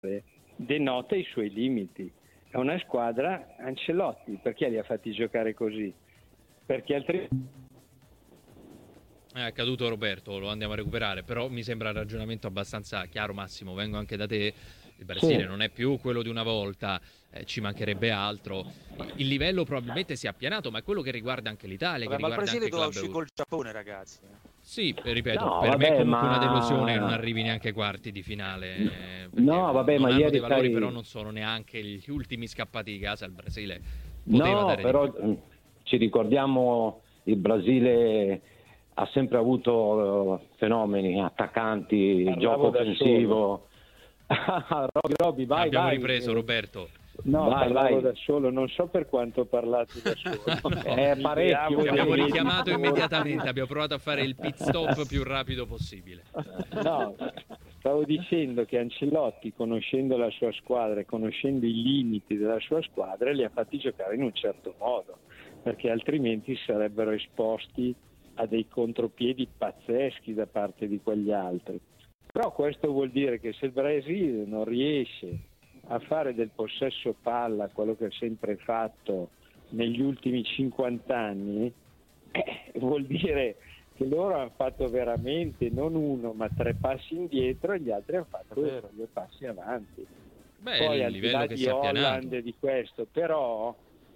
denota i suoi limiti. È una squadra Ancelotti, perché li ha fatti giocare così? Perché altrimenti... È caduto Roberto, lo andiamo a recuperare, però mi sembra il ragionamento abbastanza chiaro. Massimo, vengo anche da te. Il Brasile non è più quello di una volta, ci mancherebbe altro. Il livello probabilmente si è appianato, ma è quello che riguarda anche l'Italia, che Ma il riguarda Brasile anche doveva club uscire col Giappone, ragazzi. Sì, ripeto, No, per me vabbè, è comunque una delusione che non ma arrivi neanche ai quarti di finale, perché no, vabbè, non ma hanno ieri dei valori, sai... però non sono neanche gli ultimi scappati di casa. Il Brasile poteva No, dare però di più. ci ricordiamo il Brasile ha sempre avuto fenomeni, attaccanti, Parlavo gioco da offensivo. Robby, vai, Abbiamo vai. ripreso, Roberto. No, Vai, parlavo vai. da solo, non so per quanto ho parlato da solo. Parecchio. Ti abbiamo dei richiamato vedi- immediatamente, abbiamo provato a fare il pit stop più rapido possibile. No, stavo dicendo che Ancelotti, conoscendo la sua squadra e conoscendo i limiti della sua squadra, li ha fatti giocare in un certo modo, perché altrimenti sarebbero esposti a dei contropiedi pazzeschi da parte di quegli altri. Però questo vuol dire che se il Brasile non riesce a fare del possesso palla quello che ha sempre fatto negli ultimi 50 anni, vuol dire che loro hanno fatto veramente non uno ma 3 passi indietro e gli altri hanno fatto 2 passi avanti. Beh, Poi il al di livello là che di si è Holland appianato. e di questo, però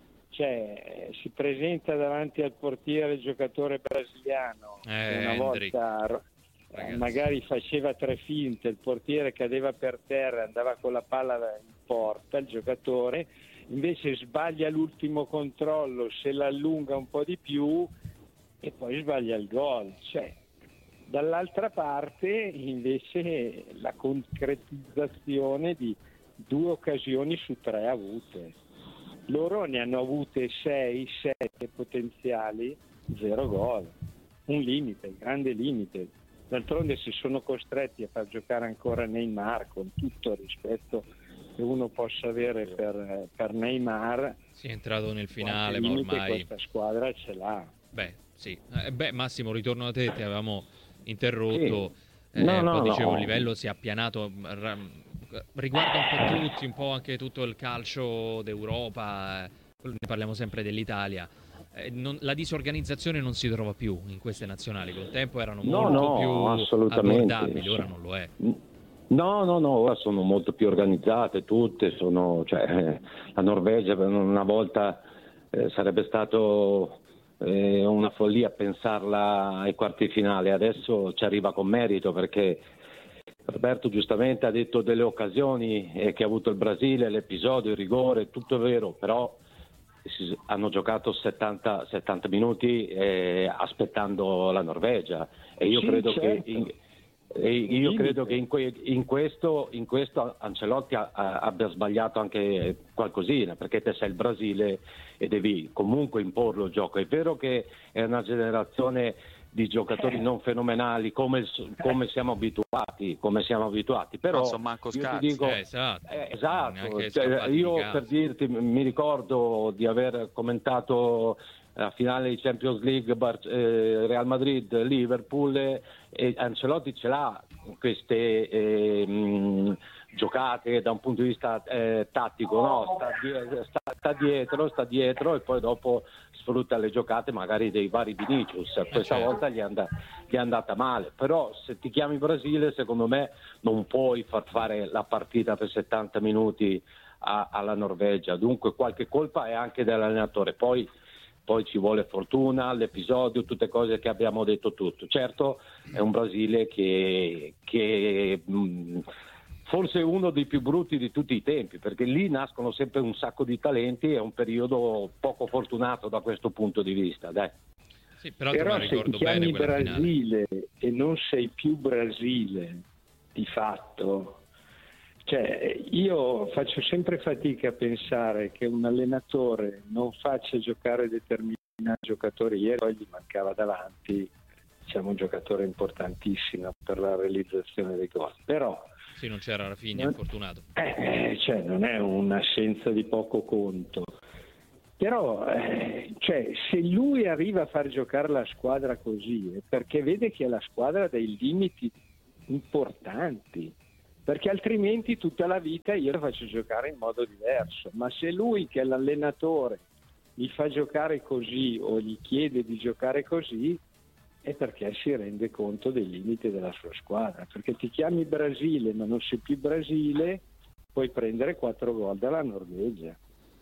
si presenta davanti al portiere il giocatore brasiliano che una Hendrick, volta ragazzi. magari faceva 3 finte, il portiere cadeva per terra, andava con la palla in porta, il giocatore invece sbaglia l'ultimo controllo, se l'allunga un po' di più e poi sbaglia il gol. Dall'altra parte invece la concretizzazione di 2 occasioni su 3 avute. Loro ne hanno avute 6, 7 potenziali, 0 gol. Un limite, grande limite. D'altronde si sono costretti a far giocare ancora Neymar, con tutto il rispetto che uno possa avere per Neymar. Si è entrato nel finale, qualche ma limite ormai... questa squadra ce l'ha. Beh, sì. Massimo, ritorno da te, ti avevamo interrotto. Sì. No, Dicevo, il no. livello si è appianato. Riguarda un po' tutti, un po' anche tutto il calcio d'Europa. Ne parliamo sempre dell'Italia. La disorganizzazione non si trova più in queste nazionali. Con tempo erano molto più assolutamente. abbordabili, ora non lo è. No, ora sono molto più organizzate tutte, la Norvegia una volta sarebbe stato una follia pensarla ai quarti finale, adesso ci arriva con merito perché Roberto giustamente ha detto delle occasioni che ha avuto il Brasile, l'episodio, il rigore, tutto è vero, però hanno giocato 70 minuti aspettando la Norvegia e io credo che in questo Ancelotti abbia sbagliato anche qualcosina, perché te sei il Brasile e devi comunque imporlo il gioco. È vero che è una generazione di giocatori non fenomenali come siamo abituati, però non so manco io ti scarsi. dico esatto, io per dirti mi ricordo di aver commentato la finale di Champions League Real Madrid Liverpool e Ancelotti ce l'ha queste giocate da un punto di vista tattico, no? sta dietro e poi dopo sfrutta le giocate magari dei vari Vinicius. Questa volta gli è andata male, però se ti chiami Brasile secondo me non puoi far fare la partita per 70 minuti alla Norvegia, dunque qualche colpa è anche dell'allenatore, poi ci vuole fortuna, l'episodio, tutte cose che abbiamo detto tutto. Certo è un Brasile che forse è uno dei più brutti di tutti i tempi, perché lì nascono sempre un sacco di talenti, è un periodo poco fortunato da questo punto di vista, dai. Sì, però se ti chiami Brasile e non sei più Brasile di fatto, io faccio sempre fatica a pensare che un allenatore non faccia giocare determinati giocatori. Ieri poi gli mancava davanti un giocatore importantissimo per la realizzazione dei gol, però sì, non c'era Rafinha, fortunato. Non è un'assenza di poco conto. Però se lui arriva a far giocare la squadra così è perché vede che la squadra ha dei limiti importanti. perché altrimenti tutta la vita io lo faccio giocare in modo diverso. Ma se lui, che è l'allenatore, gli fa giocare così o gli chiede di giocare così, è perché si rende conto dei limiti della sua squadra. Perché ti chiami Brasile ma non sei più Brasile, puoi prendere 4 gol dalla Norvegia.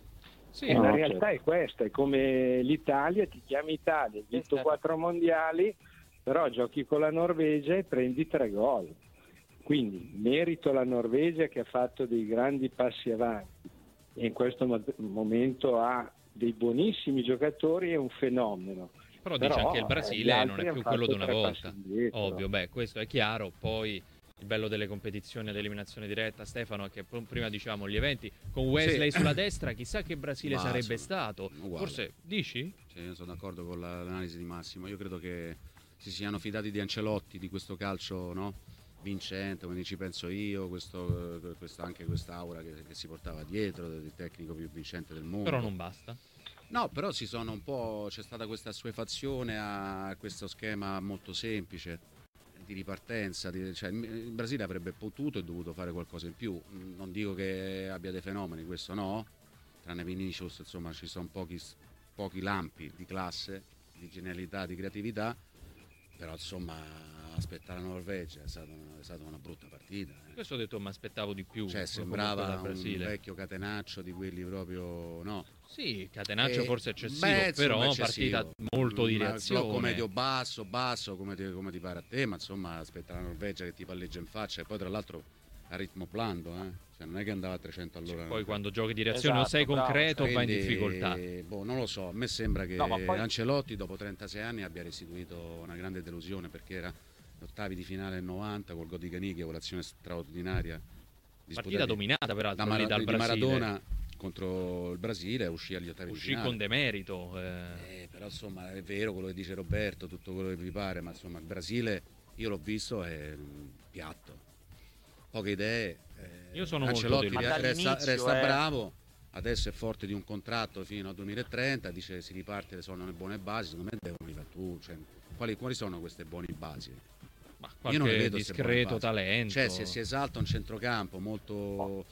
Sì, la realtà è questa, è come l'Italia, ti chiami Italia, hai vinto 4 mondiali, però giochi con la Norvegia e prendi 3 gol. Quindi merito alla Norvegia, che ha fatto dei grandi passi avanti e in questo momento ha dei buonissimi giocatori, è un fenomeno. Però dice anche il Brasile non è più quello di una volta, ovvio, questo è chiaro. Poi il bello delle competizioni ad eliminazione diretta, Stefano, è che prima dicevamo gli eventi con Wesley sulla destra, chissà che Brasile sarebbe stato. Uguale. Forse dici? Sì, io sono d'accordo con l'analisi di Massimo. Io credo che si siano fidati di Ancelotti, di questo calcio, no? Vincente, come ci penso io, anche quest'aura che si portava dietro, del tecnico più vincente del mondo. Però non basta. No, però si sono un po', c'è stata questa assuefazione a questo schema molto semplice di ripartenza, cioè il Brasile avrebbe potuto e dovuto fare qualcosa in più. Non dico che abbia dei fenomeni, questo no, tranne Vinicius, insomma ci sono pochi lampi di classe, di genialità, di creatività, però insomma aspettare la Norvegia è stata una brutta partita. Questo ho detto, mi aspettavo di più. Cioè sembrava un vecchio catenaccio di quelli proprio, no? Sì, catenaccio forse eccessivo, però partita molto di reazione. Blocco medio basso, come ti pare a te, ma insomma aspettare la Norvegia che ti palleggia in faccia e poi tra l'altro a ritmo blando, cioè non è che andava a 300 all'ora. Poi quando giochi di reazione non sei concreto, vai in difficoltà. Non lo so, a me sembra che Ancelotti dopo 36 anni abbia restituito una grande delusione, perché era ottavi di finale nel 90 col gol di Caniglia, con l'azione straordinaria, partita dominata peraltro dal Brasile. Maradona contro il Brasile, uscì agli ottavi di finale, con demerito, però insomma è vero quello che dice Roberto, tutto quello che vi pare, ma insomma il Brasile io l'ho visto, è piatto, poche idee. Io sono Ancelotti molto resta bravo, adesso è forte di un contratto fino al 2030, dice si riparte, sono le buone basi, secondo me devono rifare tu, cioè, quali sono queste buone basi? Io non le vedo discreto talento, cioè se si esalta un centrocampo molto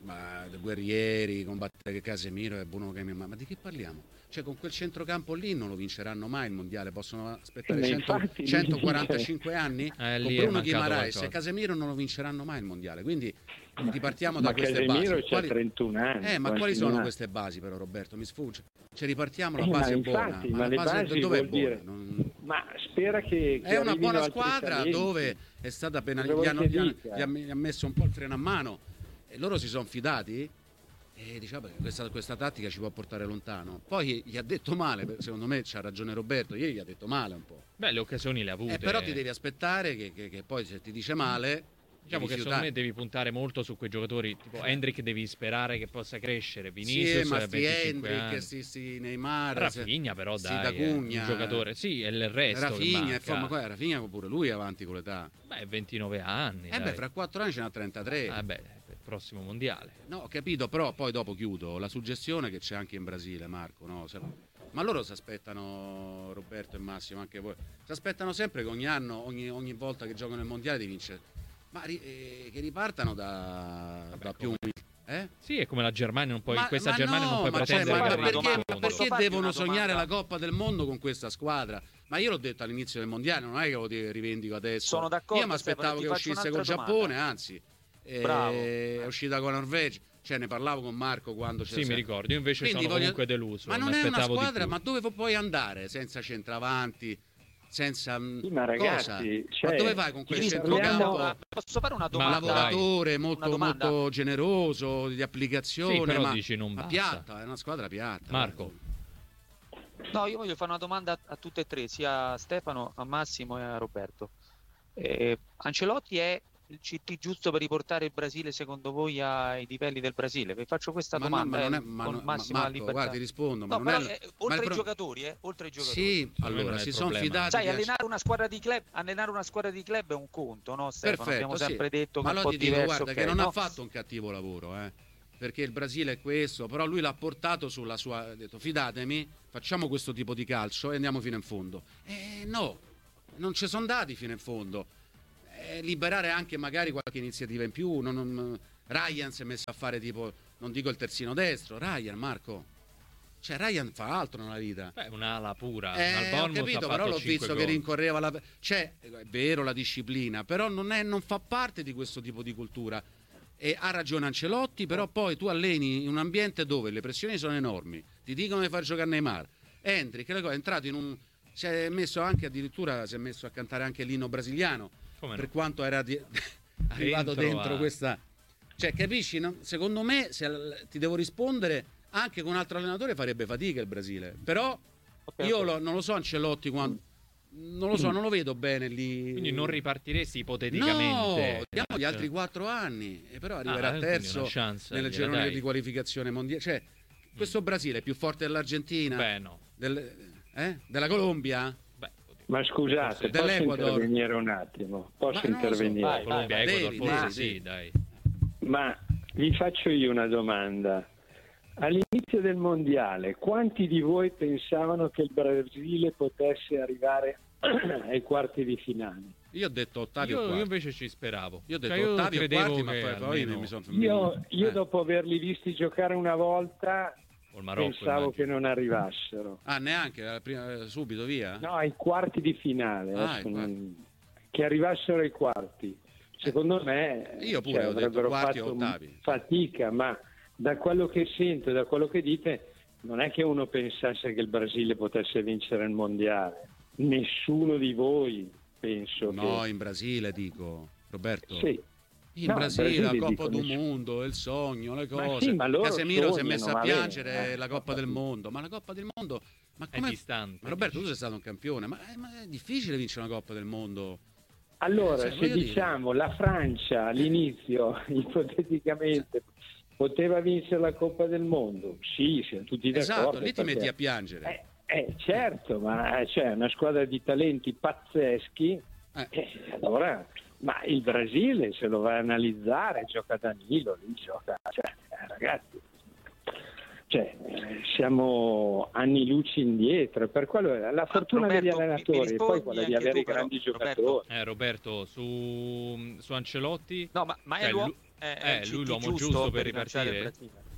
guerrieri, combattere Casemiro e Bruno Casemiro, ma di che parliamo? Cioè con quel centrocampo lì non lo vinceranno mai il mondiale, possono aspettare 145 anni con Bruno Guimaraes e Casemiro non lo vinceranno mai il mondiale, quindi ripartiamo da queste Casemiro basi. C'ha 31 anni. Ma quali sono queste basi però, Roberto? Mi sfugge. Cioè ripartiamo, la base è buona, ma la base dove è buona? Ma spera che è una buona squadra dove è stata penalizzata, gli ha messo un po' il freno a mano e loro si sono fidati e diciamo che questa tattica ci può portare lontano. Poi gli ha detto male, secondo me c'ha ragione Roberto, ieri gli ha detto male un po'. Le occasioni le ha avute. Però ti devi aspettare che poi se ti dice male, diciamo che secondo me devi puntare molto su quei giocatori tipo Hendrick, devi sperare che possa crescere, Vinicius ma 25 Hendrick, Neymar, Rafinha però dai, un giocatore, e il resto Rafinha pure lui è avanti con l'età. 29 anni. Fra 4 anni ce n'ha 33. Per il prossimo mondiale. No, ho capito, però poi dopo chiudo, la suggestione che c'è anche in Brasile, Marco, no? Ma loro si aspettano, Roberto e Massimo, anche voi, si aspettano sempre che ogni anno, ogni volta che giocano il mondiale di vincere. Ma che ripartano da più Sì, è come la Germania, non puoi, Germania non puoi pretendere. Perché devono sognare la Coppa del Mondo con questa squadra? Ma io l'ho detto all'inizio del mondiale, non è che lo rivendico adesso. Sono d'accordo. Io mi aspettavo che uscisse col Giappone, anzi è uscita con la Norvegia. Cioè ne parlavo con Marco quando c'è. Sì, mi ricordo. Io invece sono comunque deluso. Ma non è una squadra, ma dove puoi andare senza centravanti? Senza ma ragazzi, ma dove vai con quel centrocampo? Posso fare una domanda? Un lavoratore molto generoso di applicazione, però ma dici non basta. Piatta, è una squadra piatta. Marco. No, io voglio fare una domanda a tutte e tre, sia a Stefano, a Massimo e a Roberto. Ancelotti è il CT giusto per riportare il Brasile secondo voi ai livelli del Brasile? Vi faccio questa domanda con massima libertà. Guarda, ti rispondo, ma non è oltre ai giocatori, Sì, allora si sono fidati. Sai, allenare una squadra di club è un conto, no, Stefano? Perfetto, abbiamo sempre detto che ma è un po' diverso, guarda, che non ha fatto un cattivo lavoro, perché il Brasile è questo, però lui l'ha portato sulla sua, ha detto fidatemi, facciamo questo tipo di calcio e andiamo fino in fondo. No, non ci sono andati fino in fondo. liberare anche magari qualche iniziativa in più. Ryan si è messo a fare tipo, non dico il terzino destro, Marco. Cioè Ryan fa altro nella vita. Un'ala pura. Ho capito, però l'ho visto che rincorreva cioè, è vero la disciplina, però non fa parte di questo tipo di cultura. E ha ragione Ancelotti, però poi tu alleni in un ambiente dove le pressioni sono enormi, ti dicono di far giocare Neymar, Endrick, è entrato in un... si è messo anche addirittura, si è messo a cantare anche l'inno brasiliano. Come no? Per quanto era arrivato dentro questa... Cioè, capisci, no? Secondo me, se ti devo rispondere, anche con un altro allenatore farebbe fatica il Brasile. Però io non lo so Ancelotti quando... Non lo so, non lo vedo bene lì. Quindi non ripartiresti ipoteticamente? No, diamo gli altri 4 anni. E però arriverà terzo nelle gironi di qualificazione mondiale. Cioè, questo Brasile è più forte dell'Argentina? Beh, no. Della Colombia? Ma scusate, posso intervenire un attimo? Posso intervenire? So. Colombia, Ecuador, forse sì, dai. Ma vi faccio io una domanda. All'inizio del mondiale, quanti di voi pensavano che il Brasile potesse arrivare ai quarti di finale? Io ho detto ottavi o quarti. Io invece ci speravo. Io ho detto ottavi o quarti, ma poi non mi sono... Io dopo averli visti giocare una volta pensavo che non arrivassero. Neanche? Subito via? No, ai quarti di finale. Che arrivassero ai quarti. Secondo me io pure ho detto quarti o ottavi. Fatica, ma da quello che sento, da quello che dite, non è che uno pensasse che il Brasile potesse vincere il mondiale. Nessuno di voi, penso. No, in Brasile dico, Roberto. Sì. In Brasile la Coppa del Mondo, il sogno, le cose. Ma Casemiro si è messo a piangere la Coppa del Mondo. Ma la Coppa del Mondo, ma è distante. Ma Roberto, tu sei stato un campione, ma è difficile vincere una Coppa del Mondo. Allora, se diciamo la Francia all'inizio, ipoteticamente, poteva vincere la Coppa del Mondo? Sì, siamo tutti d'accordo. Esatto, lì ti metti a piangere. Certo, ma c'è una squadra di talenti pazzeschi. Allora, ma il Brasile, se lo vai a analizzare, gioca Danilo, lì gioca... ragazzi, siamo anni luci indietro, per quello la fortuna degli allenatori e poi quella di avere grandi giocatori. Roberto, su Ancelotti... No, ma è lui l'uomo giusto per ripartire?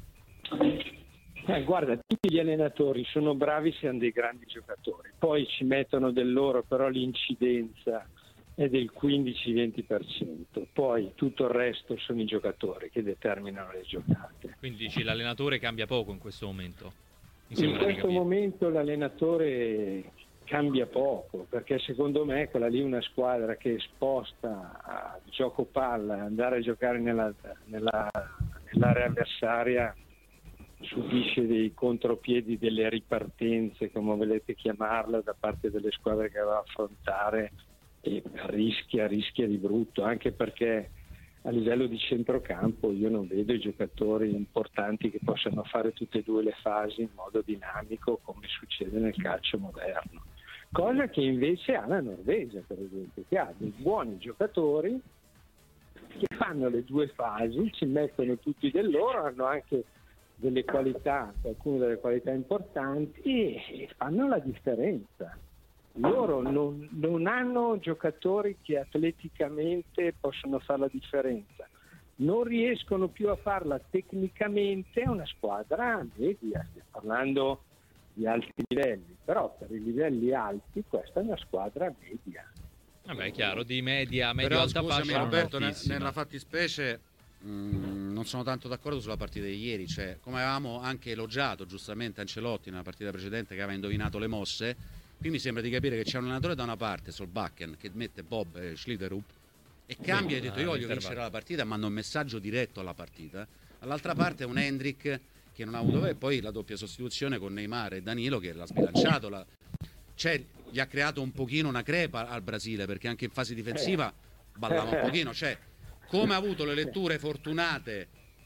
Guarda, tutti gli allenatori sono bravi se hanno dei grandi giocatori, poi ci mettono del loro, però l'incidenza è del 15-20%, poi tutto il resto sono i giocatori che determinano le giocate. Quindi dici l'allenatore cambia poco in questo momento? In questo momento l'allenatore cambia poco, perché secondo me quella lì è una squadra che è esposta a gioco palla, andare a giocare nell'area avversaria, subisce dei contropiedi, delle ripartenze, come volete chiamarla, da parte delle squadre che va a affrontare, e rischia di brutto, anche perché a livello di centrocampo io non vedo i giocatori importanti che possano fare tutte e due le fasi in modo dinamico come succede nel calcio moderno, cosa che invece ha la Norvegia, per esempio, che ha dei buoni giocatori che fanno le due fasi, ci mettono tutti del loro, hanno anche delle qualità, alcune delle qualità importanti, e fanno la differenza. Loro non hanno giocatori che atleticamente possono fare la differenza, non riescono più a farla tecnicamente. È una squadra media, stiamo parlando di alti livelli, però per i livelli alti questa è una squadra media. Vabbè, è chiaro, di media però, alta fascia. Roberto, nella fattispecie non sono tanto d'accordo sulla partita di ieri, cioè, come avevamo anche elogiato giustamente Ancelotti nella partita precedente che aveva indovinato le mosse. Qui mi sembra di capire che c'è un allenatore da una parte, Solbakken, che mette Bob e Schlitterup e cambia e ha detto io voglio vincere la partita, manda un messaggio diretto alla partita. All'altra parte un Endrick che non ha avuto, e poi la doppia sostituzione con Neymar e Danilo che l'ha sbilanciato. Cioè, gli ha creato un pochino una crepa al Brasile, perché anche in fase difensiva ballava un pochino. Cioè, come ha avuto le letture fortunate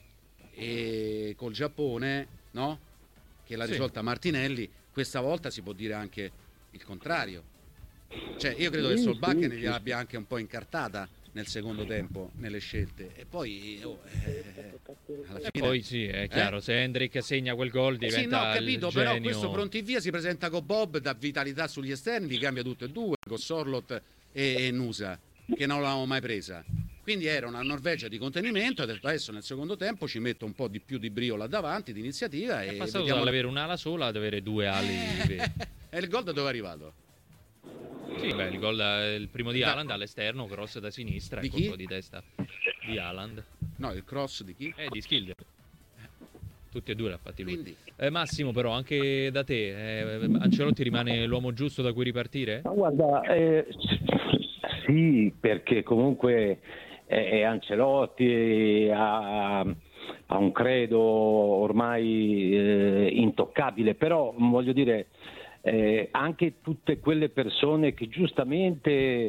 col Giappone, no? Che l'ha risolta Martinelli, questa volta si può dire anche il contrario. Cioè, io credo che Solbakken gliel'abbia anche un po' incartata nel secondo tempo nelle scelte, e poi alla fine, e poi sì, è chiaro, se Endrick segna quel gol diventa sì, no, ho capito, il però genio. questo pronti via si presenta con Bob, dà vitalità sugli esterni, li cambia tutte e due con Sorloth e Nusa. che non l'avevamo mai presa. Quindi era una Norvegia di contenimento, ha detto adesso nel secondo tempo ci metto un po' di più di brio là davanti, di iniziativa. È e passato dall'avere un'ala sola ad avere due ali. E il gol da dove è arrivato? Sì, beh, il gol, il primo di Haaland all'esterno, cross da sinistra, di colpo chi? di testa di Haaland. No, il cross di chi? Di Schilder. Tutti e due l'ha fatti lui. Quindi... Massimo, però, anche da te, Ancelotti rimane l'uomo giusto da cui ripartire? Ma guarda, sì, perché comunque è Ancelotti, ha un credo ormai intoccabile, però voglio dire, anche tutte quelle persone che giustamente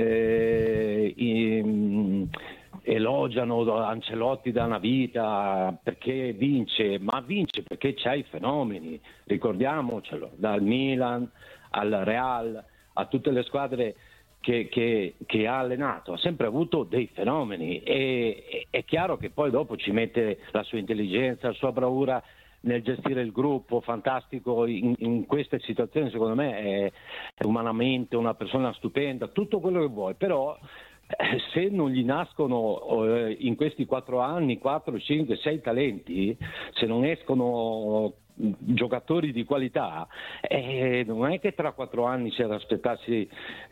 elogiano Ancelotti da una vita perché vince, ma vince perché c'ha i fenomeni, ricordiamocelo, dal Milan al Real, a tutte le squadre che ha allenato, ha sempre avuto dei fenomeni, e è chiaro che poi dopo ci mette la sua intelligenza, la sua bravura nel gestire il gruppo, fantastico in queste situazioni, secondo me è umanamente una persona stupenda, tutto quello che vuoi, però se non gli nascono in questi 4 anni 4, 5, 6 talenti, se non escono giocatori di qualità, non è che tra 4 anni c'è da aspettarsi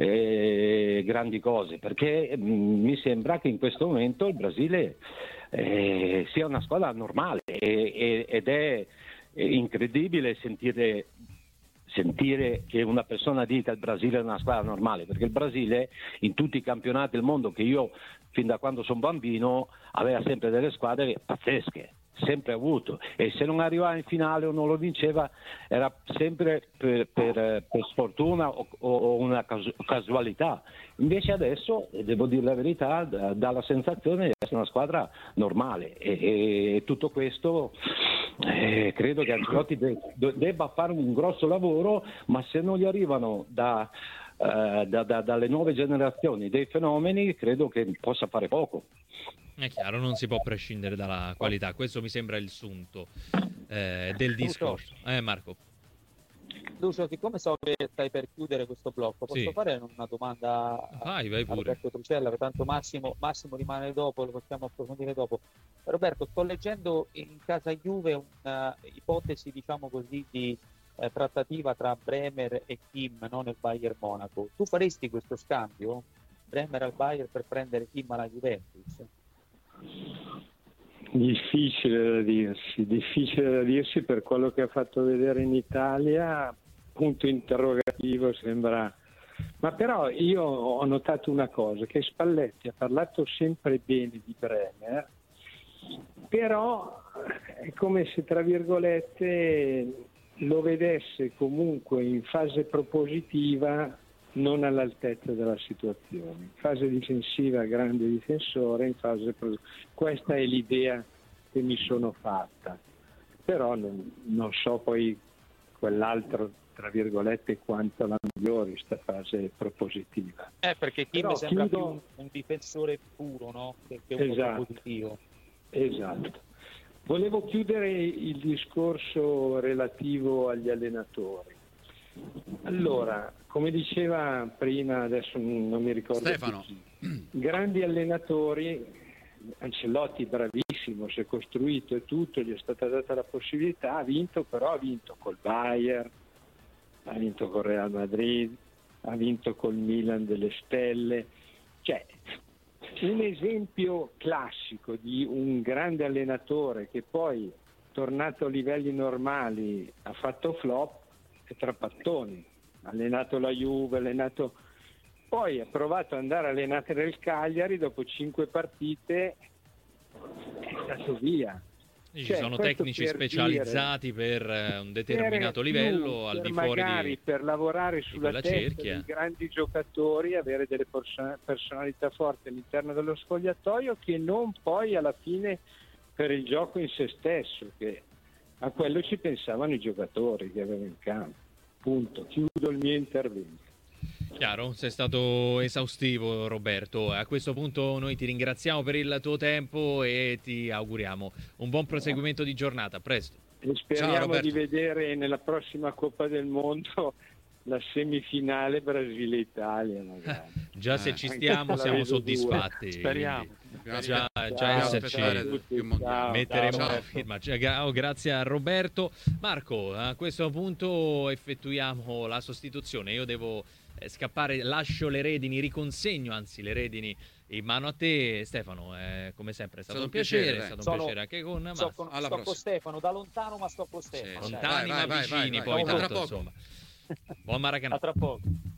grandi cose, perché mi sembra che in questo momento il Brasile sia una squadra normale, ed è incredibile sentire che una persona dica il Brasile è una squadra normale, perché il Brasile in tutti i campionati del mondo che io fin da quando sono bambino aveva sempre delle squadre pazzesche, sempre avuto, e se non arrivava in finale o non lo vinceva era sempre per sfortuna o una casualità. Invece adesso, devo dire la verità, dà la sensazione di essere una squadra normale, e tutto questo credo che Ancelotti debba fare un grosso lavoro, ma se non gli arrivano dalle nuove generazioni dei fenomeni, credo che possa fare poco. È chiaro, non si può prescindere dalla qualità, questo mi sembra il sunto del discorso. Marco. Lucio, siccome so che stai per chiudere questo blocco, posso fare una domanda vai a pure. Roberto Trucella, che tanto Massimo rimane dopo, lo possiamo approfondire dopo. Roberto, sto leggendo in casa Juve un'ipotesi, diciamo così, di trattativa tra Bremer e Kim, no, nel Bayern Monaco. Tu faresti questo scambio? Bremer al Bayern per prendere Kim alla Juventus? Difficile da dirsi per quello che ha fatto vedere in Italia, punto interrogativo sembra. Ma però io ho notato una cosa, che Spalletti ha parlato sempre bene di Bremer, però è come se, tra virgolette, lo vedesse comunque in fase propositiva non all'altezza della situazione. In fase difensiva grande difensore, in fase questa è l'idea che mi sono fatta, però non so poi quell'altro, tra virgolette, quanto la migliori questa fase propositiva. Perché Kim sembra più un difensore puro, no? Che uno propositivo. Esatto. Volevo chiudere il discorso relativo agli allenatori. Allora, come diceva prima, adesso non mi ricordo Stefano, grandi allenatori, Ancelotti bravissimo, si è costruito e tutto, gli è stata data la possibilità, ha vinto col Bayern, ha vinto col Real Madrid, ha vinto col Milan delle stelle, cioè un esempio classico di un grande allenatore che poi, tornato a livelli normali, ha fatto flop, è Trapattoni. Ha allenato la Juve, poi ha provato ad andare a allenare il Cagliari, dopo 5 partite è stato via. Ci sono tecnici specializzati per un determinato livello, al di fuori magari per lavorare sulla testa cerchia. Dei grandi giocatori, avere delle personalità forti all'interno dello spogliatoio, che non poi alla fine per il gioco in se stesso, che a quello ci pensavano i giocatori che avevano in campo. Punto, chiudo il mio intervento. Chiaro, sei stato esaustivo, Roberto. A questo punto noi ti ringraziamo per il tuo tempo e ti auguriamo un buon proseguimento di giornata. A presto. E speriamo di vedere nella prossima Coppa del Mondo la semifinale Brasile-Italia magari. Già se ci stiamo siamo soddisfatti. Speriamo. Già esserci, metteremo la firma. Grazie a Roberto. Marco, a questo punto effettuiamo la sostituzione. Io devo scappare, lascio le redini, riconsegno anzi le redini in mano a te, Stefano. Come sempre è stato un piacere, è stato un piacere anche con sto con Stefano, da lontano ma sto con Stefano. Lontani ma vicini, poi tanto, insomma. Buon Maracanã. A tra poco.